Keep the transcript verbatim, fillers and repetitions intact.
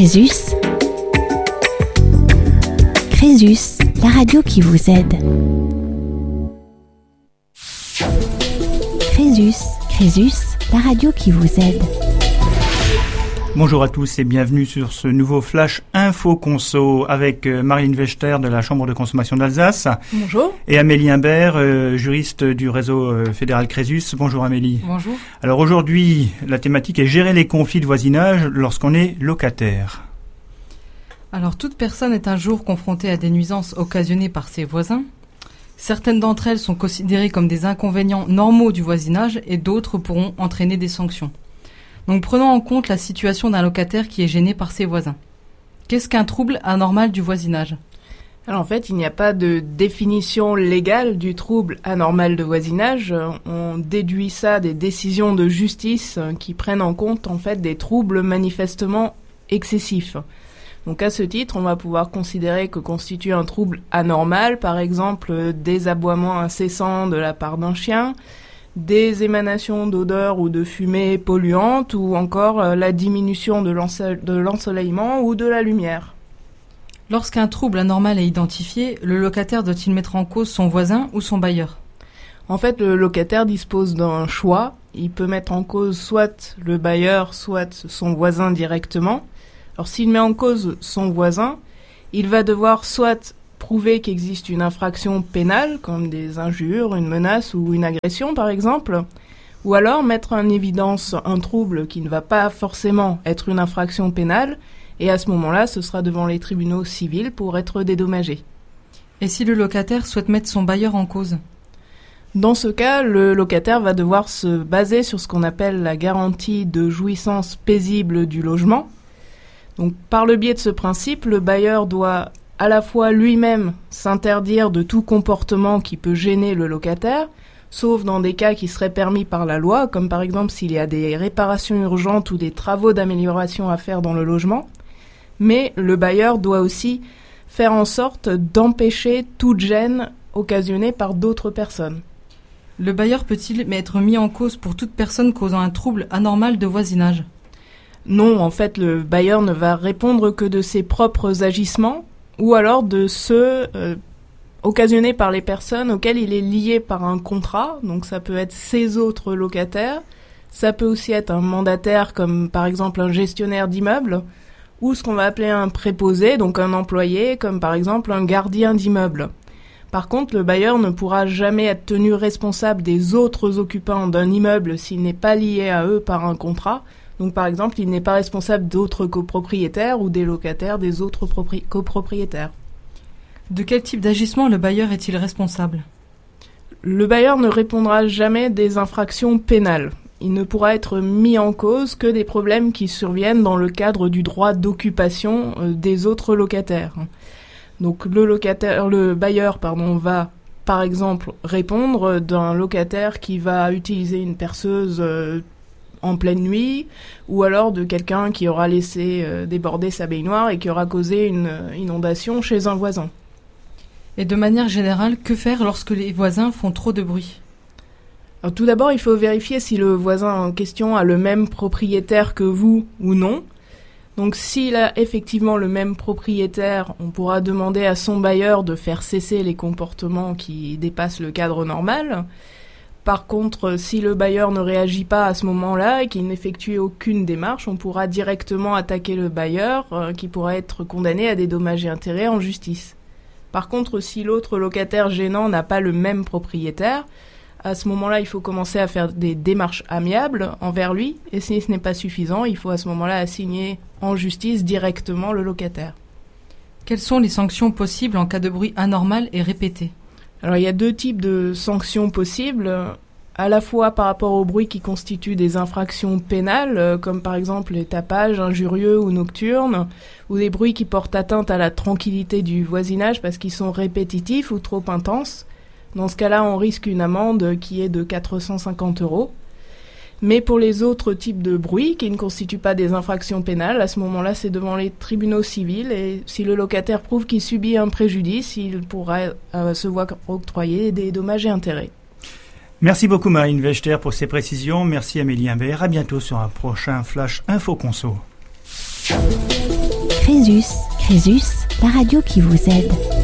Crésus. Crésus, la radio qui vous aide. Crésus, Crésus, la radio qui vous aide. Bonjour à tous et bienvenue sur ce nouveau Flash Info Conso avec Marlène Wechter de la Chambre de consommation d'Alsace. Bonjour. Et Amélie Imbert, euh, juriste du réseau euh, fédéral Crésus. Bonjour Amélie. Bonjour. Alors aujourd'hui, la thématique est gérer les conflits de voisinage lorsqu'on est locataire. Alors toute personne est un jour confrontée à des nuisances occasionnées par ses voisins. Certaines d'entre elles sont considérées comme des inconvénients normaux du voisinage et d'autres pourront entraîner des sanctions. Donc prenons en compte la situation d'un locataire qui est gêné par ses voisins. Qu'est-ce qu'un trouble anormal du voisinage ? Alors en fait, il n'y a pas de définition légale du trouble anormal de voisinage. On déduit ça des décisions de justice qui prennent en compte en fait des troubles manifestement excessifs. Donc à ce titre, on va pouvoir considérer que constitue un trouble anormal, par exemple des aboiements incessants de la part d'un chien, des émanations d'odeurs ou de fumée polluantes, ou encore euh, la diminution de, l'ense- de l'ensoleillement ou de la lumière. Lorsqu'un trouble anormal est identifié, le locataire doit-il mettre en cause son voisin ou son bailleur ? En fait, le locataire dispose d'un choix. Il peut mettre en cause soit le bailleur, soit son voisin directement. Alors s'il met en cause son voisin, il va devoir soit prouver qu'existe une infraction pénale, comme des injures, une menace ou une agression par exemple, ou alors mettre en évidence un trouble qui ne va pas forcément être une infraction pénale, et à ce moment-là, ce sera devant les tribunaux civils pour être dédommagé. Et si le locataire souhaite mettre son bailleur en cause ? Dans ce cas, le locataire va devoir se baser sur ce qu'on appelle la garantie de jouissance paisible du logement. Donc, par le biais de ce principe, le bailleur doit à la fois lui-même s'interdire de tout comportement qui peut gêner le locataire, sauf dans des cas qui seraient permis par la loi, comme par exemple s'il y a des réparations urgentes ou des travaux d'amélioration à faire dans le logement. Mais le bailleur doit aussi faire en sorte d'empêcher toute gêne occasionnée par d'autres personnes. Le bailleur peut-il être mis en cause pour toute personne causant un trouble anormal de voisinage ? Non, en fait, le bailleur ne va répondre que de ses propres agissements, ou alors de ceux euh, occasionnés par les personnes auxquelles il est lié par un contrat. Donc ça peut être ses autres locataires, ça peut aussi être un mandataire comme par exemple un gestionnaire d'immeuble, ou ce qu'on va appeler un préposé, donc un employé comme par exemple un gardien d'immeuble. Par contre, le bailleur ne pourra jamais être tenu responsable des autres occupants d'un immeuble s'il n'est pas lié à eux par un contrat. Donc par exemple, il n'est pas responsable d'autres copropriétaires ou des locataires des autres propri- copropriétaires. De quel type d'agissement le bailleur est-il responsable ? Le bailleur ne répondra jamais des infractions pénales. Il ne pourra être mis en cause que des problèmes qui surviennent dans le cadre du droit d'occupation euh, des autres locataires. Donc le locataire, le bailleur, pardon, va par exemple répondre d'un locataire qui va utiliser une perceuse euh, en pleine nuit, ou alors de quelqu'un qui aura laissé euh, déborder sa baignoire et qui aura causé une euh, inondation chez un voisin. Et de manière générale, que faire lorsque les voisins font trop de bruit ? Alors, tout d'abord, il faut vérifier si le voisin en question a le même propriétaire que vous ou non. Donc s'il a effectivement le même propriétaire, on pourra demander à son bailleur de faire cesser les comportements qui dépassent le cadre normal. Par contre, si le bailleur ne réagit pas à ce moment-là et qu'il n'effectue aucune démarche, on pourra directement attaquer le bailleur euh, qui pourra être condamné à des dommages et intérêts en justice. Par contre, si l'autre locataire gênant n'a pas le même propriétaire, à ce moment-là, il faut commencer à faire des démarches amiables envers lui, et si ce n'est pas suffisant, il faut à ce moment-là assigner en justice directement le locataire. Quelles sont les sanctions possibles en cas de bruit anormal et répété ? Alors il y a deux types de sanctions possibles, à la fois par rapport au bruit qui constitue des infractions pénales, comme par exemple les tapages injurieux ou nocturnes, ou des bruits qui portent atteinte à la tranquillité du voisinage parce qu'ils sont répétitifs ou trop intenses. Dans ce cas-là, on risque une amende qui est de quatre cent cinquante euros. Mais pour les autres types de bruits qui ne constituent pas des infractions pénales, à ce moment-là, c'est devant les tribunaux civils et si le locataire prouve qu'il subit un préjudice, il pourra euh, se voir octroyer des dommages et intérêts. Merci beaucoup Marlène Wechter pour ces précisions. Merci Amélie Imbert. À bientôt sur un prochain Flash Info Conso. Crésus. Crésus, la radio qui vous aide.